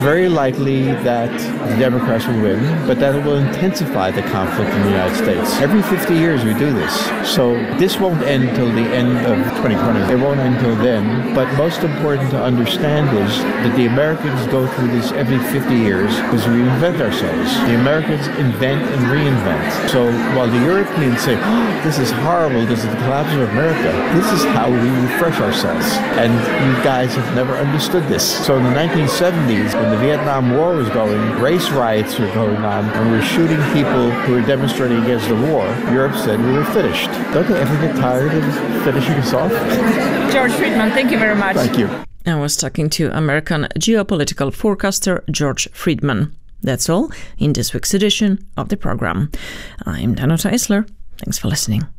Very likely that the Democrats will win, but that will intensify the conflict in the United States. Every 50 years we do this. So this won't end till the end of 2020. It won't end till then. But most important to understand is that the Americans go through this every 50 years because we invent ourselves. The Americans invent and reinvent. So while the Europeans say, oh, this is horrible, this is the collapse of America, this is how we refresh ourselves. And you guys have never understood this. So in the 1970s, when the Vietnam War was going, race riots were going on, and we were shooting people who were demonstrating against the war. Europe said we were finished. Don't they ever get tired of finishing us off? George Friedman, thank you very much. Thank you. I was talking to American geopolitical forecaster George Friedman. That's all in this week's edition of the program. I'm Danuta Eisler. Thanks for listening.